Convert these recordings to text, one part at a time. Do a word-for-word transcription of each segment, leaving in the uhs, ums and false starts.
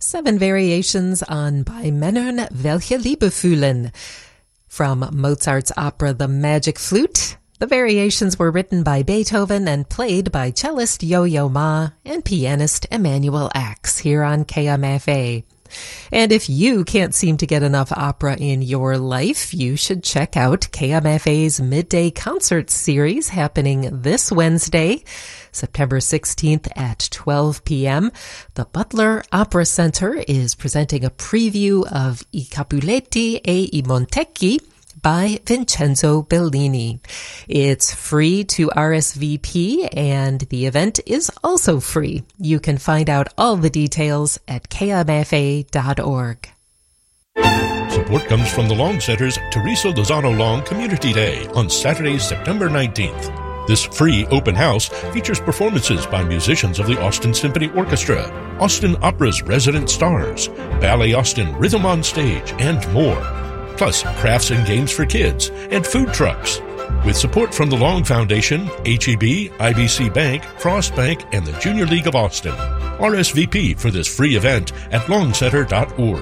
Seven variations on Bei Männern welche Liebe fühlen. From Mozart's opera The Magic Flute, the variations were written by Beethoven and played by cellist Yo-Yo Ma and pianist Emanuel Ax here on K M F A. And if you can't seem to get enough opera in your life, you should check out K M F A's Midday Concert Series happening this Wednesday, September sixteenth at twelve p.m. The Butler Opera Center is presenting a preview of I Capuletti e i Montecchi by Vincenzo Bellini. It's free to R S V P, and the event is also free. You can find out all the details at k m f a dot org. Support comes from the Long Center's Teresa Lozano Long Community Day on Saturday, September nineteenth. This free open house features performances by musicians of the Austin Symphony Orchestra, Austin Opera's resident stars, Ballet Austin Rhythm on Stage, and more. Plus crafts and games for kids and food trucks. With support from the Long Foundation, H E B, I B C Bank, Frost Bank, and the Junior League of Austin. R S V P for this free event at long center dot org.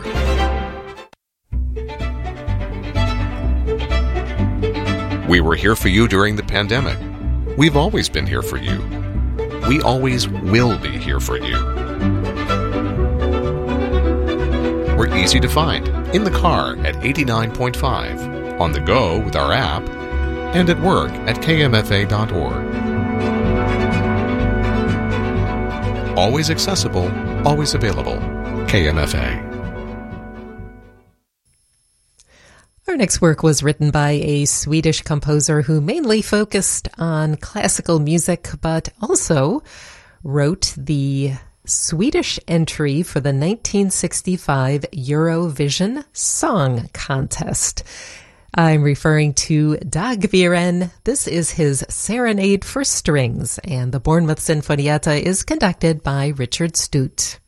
We were here for you during the pandemic. We've always been here for you. We always will be here for you. We're easy to find in the car at eighty-nine point five, on the go with our app, and at work at k m f a dot org. Always accessible, always available. K M F A. Our next work was written by a Swedish composer who mainly focused on classical music, but also wrote the Swedish entry for the nineteen sixty-five Eurovision Song Contest. I'm referring to Dagviren. This is his Serenade for Strings, and the Bournemouth Sinfonietta is conducted by Richard Stute.